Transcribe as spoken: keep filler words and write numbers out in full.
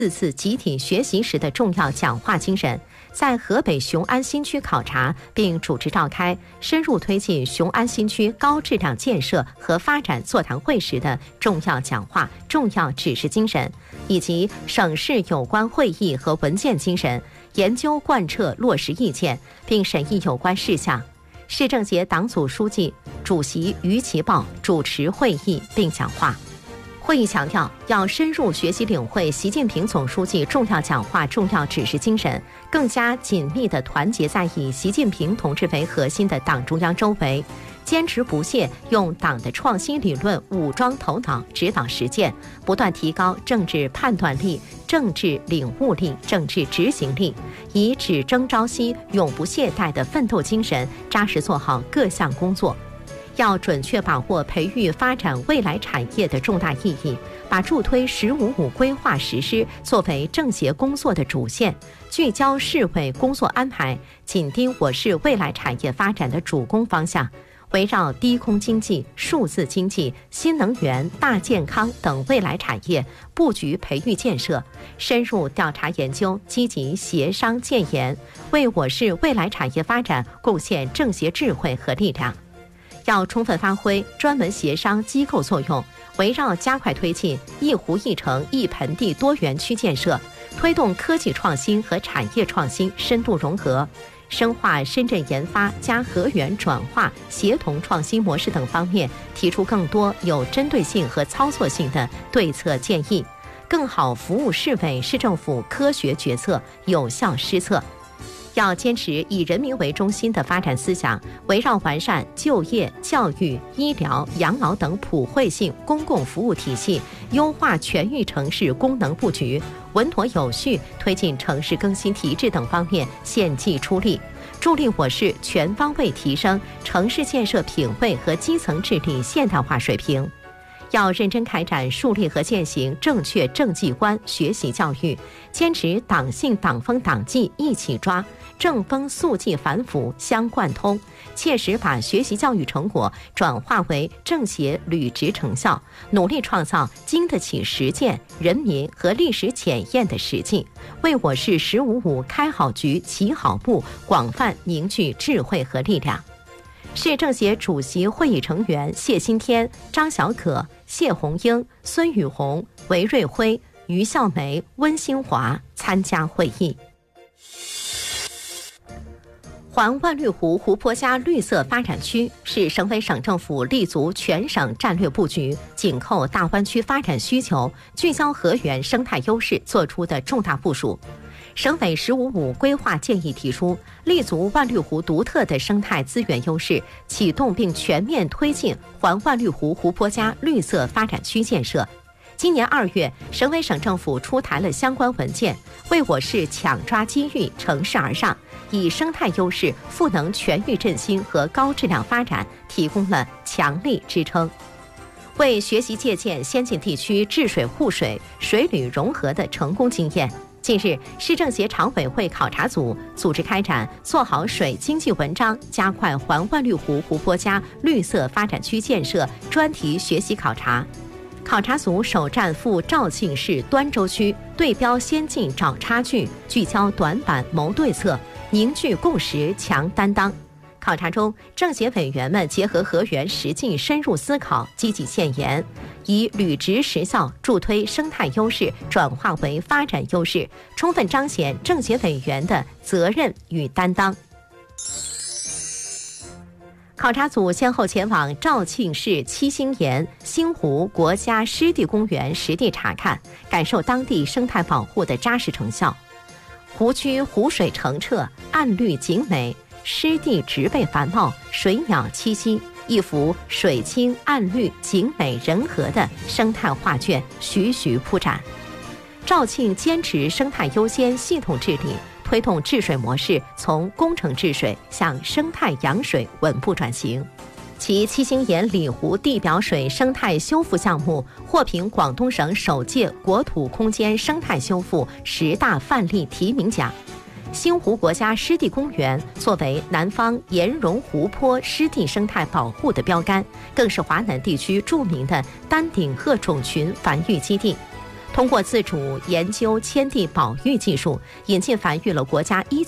四次集体学习时的重要讲话精神，在河北雄安新区考察并主持召开深入推进雄安新区高质量建设和发展座谈会时的重要讲话、重要指示精神，以及省市有关会议和文件精神，研究贯彻落实意见，并审议有关事项。市政协党组书记、主席于其豹主持会议并讲话。会议强调，要深入学习领会习近平总书记重要讲话、重要指示精神，更加紧密地团结在以习近平同志为核心的党中央周围，坚持不懈用党的创新理论武装头脑、指导实践，不断提高政治判断力、政治领悟力、政治执行力，以只争朝夕、永不懈怠的奋斗精神，扎实做好各项工作。要准确把握培育发展未来产业的重大意义，把助推“十五五”规划实施作为政协工作的主线，聚焦市委工作安排，紧盯我市未来产业发展的主攻方向，围绕低空经济、数字经济、新能源、大健康等未来产业布局培育建设，深入调查研究，积极协商建言，为我市未来产业发展贡献政协智慧和力量。要充分发挥专门协商机构作用，围绕加快推进一湖一城一盆地多园区建设，推动科技创新和产业创新深度融合，深化深圳研发加河源转化协同创新模式等方面，提出更多有针对性和操作性的对策建议，更好服务市委市政府科学决策、有效施策。要坚持以人民为中心的发展思想，围绕完善就业、教育、医疗、养老等普惠性公共服务体系，优化全域城市功能布局，稳妥有序推进城市更新提质等方面献计出力，助力我市全方位提升城市建设品位和基层治理现代化水平。要认真开展树立和践行正确政绩观学习教育，坚持党性党风党纪一起抓，正风肃纪反腐相贯通，切实把学习教育成果转化为政协履职成效，努力创造经得起实践、人民和历史检验的实际，为我市“十五五”开好局、起好步广泛凝聚智慧和力量。市政协主席会议成员谢新天、张小可、谢红英、孙宇红、韦瑞辉、于孝梅、温新华参加会议。环万绿湖湖泊加绿色发展区是省委省政府立足全省战略布局、紧扣大湾区发展需求、聚焦河源生态优势做出的重大部署。省委“十五五”规划建议提出，立足万绿湖独特的生态资源优势，启动并全面推进环万绿湖湖泊加绿色发展区建设。今年二月，省委省政府出台了相关文件，为我市抢抓机遇、乘势而上，以生态优势赋能全域振兴和高质量发展提供了强力支撑。为学习借鉴先进地区治水护水、水履融合的成功经验，近日，市政协常委会考察组组织开展做好水经济文章、加快环万绿湖湖泊加绿色发展区建设专题学习考察。考察组首站赴肇庆市端州区，对标先进找差距，聚焦短板谋对策，凝聚共识强担当。考察中，政协委员们结合河源实际深入思考，积极献言，以履职实效助推生态优势转化为发展优势，充分彰显政协委员的责任与担当。考察组先后前往肇庆市七星岩星湖国家湿地公园实地查看，感受当地生态保护的扎实成效。湖区湖水澄澈，岸绿景美，湿地植被繁茂，水鸟栖息，一幅水清岸绿景美人和的生态画卷徐徐铺展。肇庆坚持生态优先系统治理，推动治水模式从工程治水向生态养水稳步转型。其七星岩里湖地表水生态修复项目获评广东省首届国土空间生态修复十大范例提名奖。星湖国家湿地公园作为南方岩溶湖泊湿地生态保护的标杆，更是华南地区著名的丹顶鹤种群繁育基地。 通过自主研究迁地保育技术，引进繁育了国家一